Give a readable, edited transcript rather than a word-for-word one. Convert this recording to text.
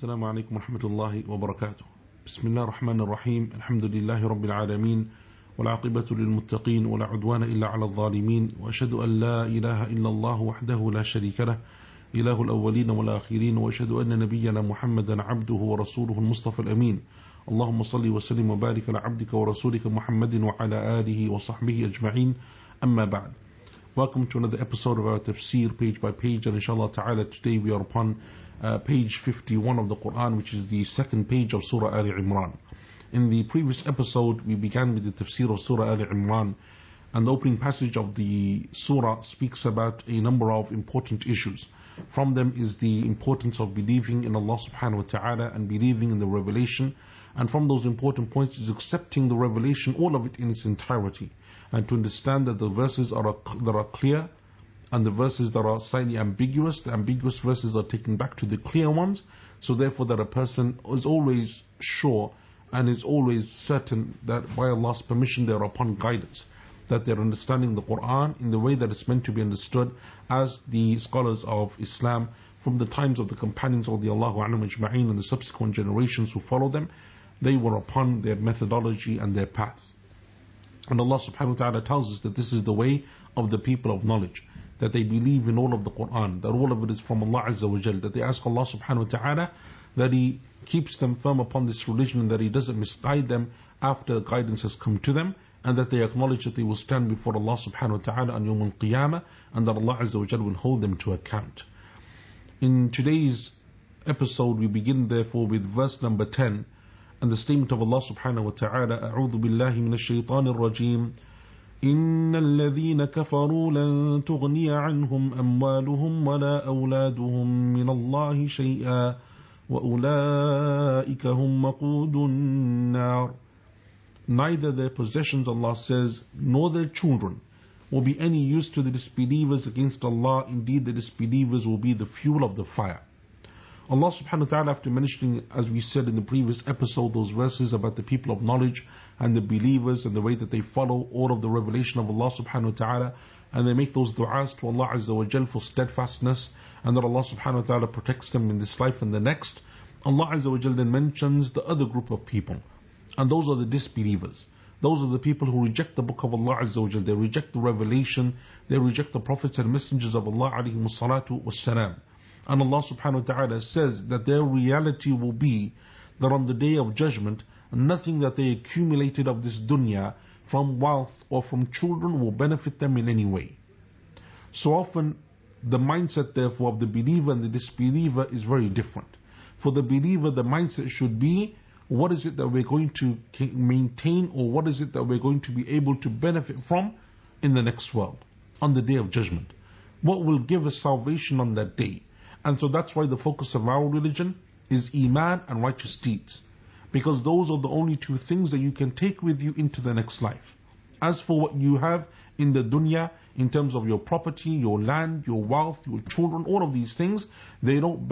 السلام عليكم ورحمة الله وبركاته. بسم الله الرحمن الرحيم. الحمد لله رب العالمين، والعاقبة للمتقين، ولا عدوان إلا على الظالمين، وأشهد أن لا إله إلا الله وحده لا شريك له، إله الأولين والآخرين، وأشهد أن نبينا محمدا عبده ورسوله المصطفى الأمين. اللهم صل وسلم وبارك على عبدك ورسولك محمد وعلى آله وصحبه أجمعين. أما بعد. Welcome to another episode of our tafsir, page by page, and inshallah ta'ala today we are upon page 51 of the Quran, which is the second page of Surah Al Imran. In the previous episode we began with the tafsir of Surah Al Imran, and the opening passage of the surah speaks about a number of important issues. From them is the importance of believing in Allah subhanahu wa ta'ala and believing in the revelation, and from those important points is accepting the revelation, all of it in its entirety, and to understand that the verses that are clear and the verses that are slightly ambiguous, the ambiguous verses are taken back to the clear ones, so therefore that a person is always sure and is always certain that by Allah's permission they are upon guidance, that they are understanding the Quran in the way that it's meant to be understood, as the scholars of Islam from the times of the companions radiallahu anhum ajma'in and the subsequent generations who follow them, they were upon their methodology and their path. And Allah subhanahu wa ta'ala tells us that this is the way of the people of knowledge, that they believe in all of the Quran, that all of it is from Allah Azza wa Jal, that they ask Allah subhanahu wa ta'ala that He keeps them firm upon this religion and that He doesn't misguide them after guidance has come to them, and that they acknowledge that they will stand before Allah subhanahu wa ta'ala on Yawm al-Qiyamah, and that Allah Azza wa Jal will hold them to account. In today's episode we begin therefore with verse number 10 and the statement of Allah subhanahu wa ta'ala: أعوذ بالله من الشيطان الرجيم إن الذين كفروا لن تغني عنهم أموالهم ولا أولادهم من الله شيئا وأولئك هم وقود النار. Neither their possessions, Allah says, nor their children will be any use to the disbelievers against Allah. Indeed, the disbelievers will be the fuel of the fire. Allah subhanahu wa ta'ala, after mentioning, as we said in the previous episode, those verses about the people of knowledge and the believers and the way that they follow all of the revelation of Allah subhanahu wa ta'ala, and they make those du'as to Allah Azza wa Jal for steadfastness, and that Allah subhanahu wa ta'ala protects them in this life and the next, Allah Azza wa Jal then mentions the other group of people, and those are the disbelievers. Those are the people who reject the book of Allah Azza wa Jal, they reject the revelation, they reject the prophets and messengers of Allah alayhi salatu wassalam. And Allah subhanahu wa ta'ala says that their reality will be that on the day of judgment, nothing that they accumulated of this dunya from wealth or from children will benefit them in any way. So often the mindset therefore of the believer and the disbeliever is very different. For the believer, the mindset should be, what is it that we're going to maintain, or what is it that we're going to be able to benefit from in the next world, on the day of judgment? What will give us salvation on that day? And so that's why the focus of our religion is Iman and righteous deeds, because those are the only two things that you can take with you into the next life. As for what you have in the dunya, in terms of your property, your land, your wealth, your children, all of these things, they don't